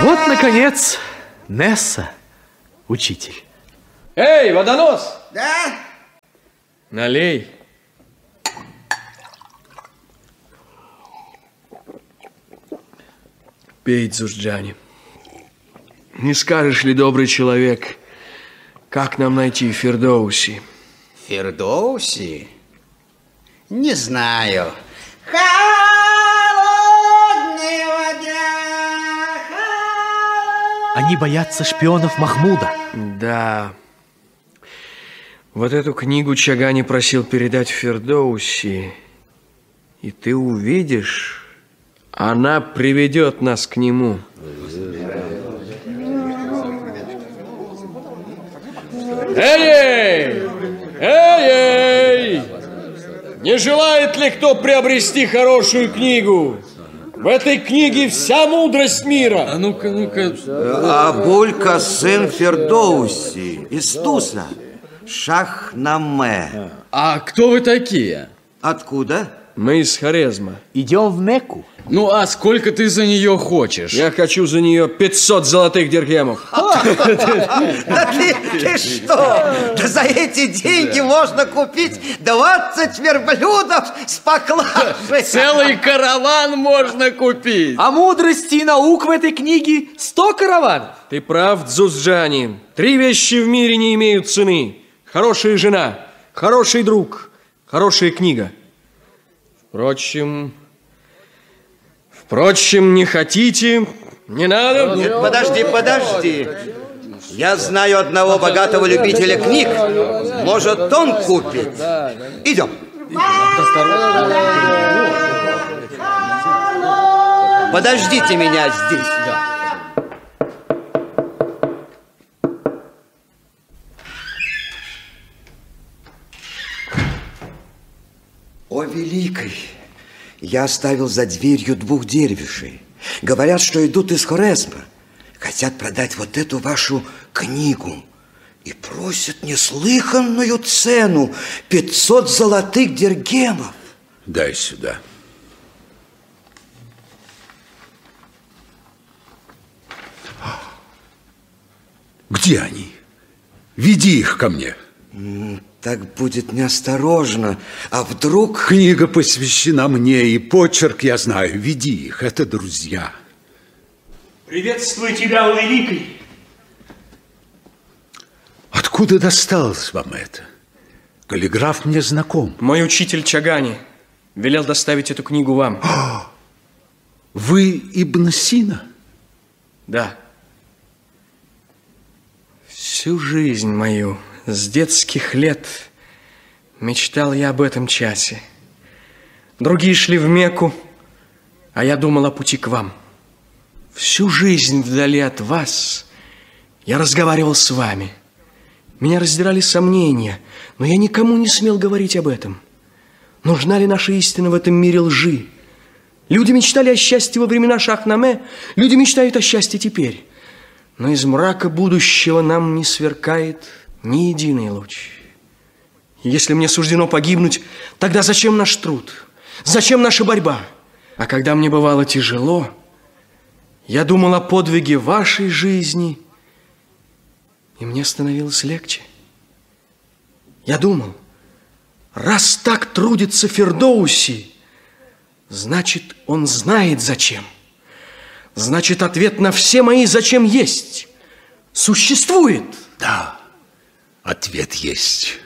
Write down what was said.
Вот, наконец, Несса, учитель. Эй, водонос! Да? Налей. Пей, Джузджани. Не скажешь ли, добрый человек, как нам найти Фирдоуси? Фирдоуси? Не знаю. Они боятся шпионов Махмуда. Да. Вот эту книгу Чагани просил передать Фирдоуси. И ты увидишь, она приведет нас к нему. Эй! Эй! Не желает ли кто приобрести хорошую книгу? В этой книге вся мудрость мира. А ну-ка, ну-ка. Абуль Касым Фирдоуси из Туса, Шахнаме. А кто вы такие? Откуда? Мы из Хорезма. Идем в Мекку. Ну, а сколько ты за нее хочешь? Я хочу за нее 500 золотых дирхемов. Да ты что? Да за эти деньги можно купить 20 верблюдов с поклажей. Целый караван можно купить. А мудрости и наук в этой книге 100 караванов. Ты прав, Джузджани. 3 вещи в мире не имеют цены. Хорошая жена, хороший друг, хорошая книга. Впрочем, не хотите, не надо. Нет, подожди. Я знаю одного богатого любителя книг. Может, он купит. Идем. Подождите меня здесь. О, великий! Я оставил за дверью 2 дервишей. Говорят, что идут из Хорезма. Хотят продать вот эту вашу книгу. И просят неслыханную цену – 500 золотых диргемов. Дай сюда. Где они? Веди их ко мне. Так будет неосторожно. А вдруг... Книга посвящена мне, и почерк я знаю. Веди их, это друзья. Приветствую тебя, о великий. Откуда досталось вам это? Каллиграф мне знаком. Мой учитель Чагани велел доставить эту книгу вам. Вы Ибн Сина? Да. Всю жизнь мою, с детских лет, мечтал я об этом часе. Другие шли в Мекку, а я думал о пути к вам. Всю жизнь вдали от вас я разговаривал с вами. Меня раздирали сомнения, но я никому не смел говорить об этом. Нужна ли наша истина в этом мире лжи? Люди мечтали о счастье во времена Шахнаме, люди мечтают о счастье теперь. Но из мрака будущего нам не сверкает ни единый луч. Если мне суждено погибнуть, тогда зачем наш труд? Зачем наша борьба? А когда мне бывало тяжело, я думал о подвиге вашей жизни, и мне становилось легче. Я думал, раз так трудится Фирдоуси, значит, он знает зачем. Значит, ответ на все мои «зачем» есть. Существует. Да, ответ есть.